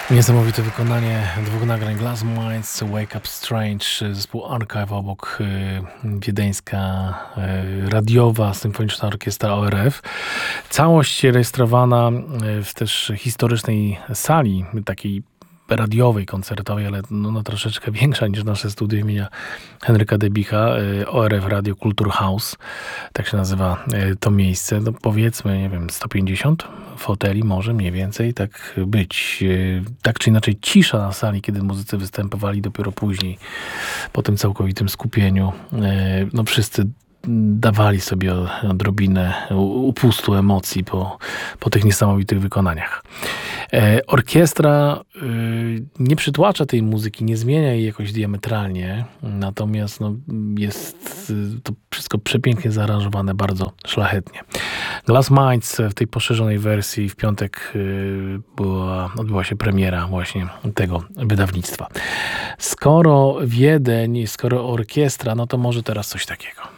Niesamowite wykonanie dwóch nagrań Glass Minds, Wake Up Strange, zespół Archive, obok wiedeńska radiowa symfoniczna orkiestra ORF. Całość rejestrowana w też historycznej sali, takiej radiowej, koncertowej, ale no troszeczkę większa niż nasze studio imienia Henryka Debicha, ORF Radio Kulturhaus, tak się nazywa to miejsce. No powiedzmy, nie wiem, 150 foteli może, mniej więcej, tak być. Tak czy inaczej cisza na sali, kiedy muzycy występowali dopiero później, po tym całkowitym skupieniu. No wszyscy dawali sobie odrobinę upustu emocji po tych niesamowitych wykonaniach. Orkiestra nie przytłacza tej muzyki, nie zmienia jej jakoś diametralnie, natomiast jest to wszystko przepięknie zaaranżowane, bardzo szlachetnie. Glass Minds w tej poszerzonej wersji w piątek odbyła się premiera właśnie tego wydawnictwa. Skoro Wiedeń, skoro orkiestra, no to może teraz coś takiego.